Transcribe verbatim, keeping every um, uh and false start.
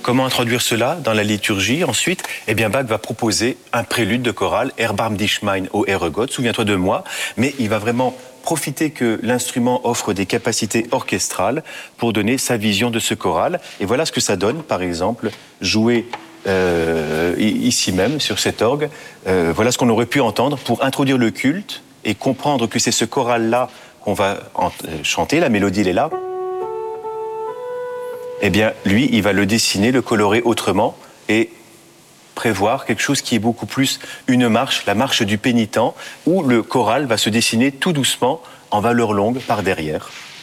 comment introduire cela dans la liturgie? Ensuite, eh bien, Bach va proposer un prélude de chorale, Erbarm dich mein, ô Herre Gott, souviens-toi de moi, mais il va vraiment profiter que l'instrument offre des capacités orchestrales pour donner sa vision de ce choral. Et voilà ce que ça donne, par exemple, jouer euh, ici même, sur cet orgue. Euh, voilà ce qu'on aurait pu entendre pour introduire le culte et comprendre que c'est ce choral-là qu'on va chanter, la mélodie, elle est là. Eh bien, lui, il va le dessiner, le colorer autrement et prévoir quelque chose qui est beaucoup plus une marche, la marche du pénitent, où le choral va se dessiner tout doucement en valeur longue par derrière.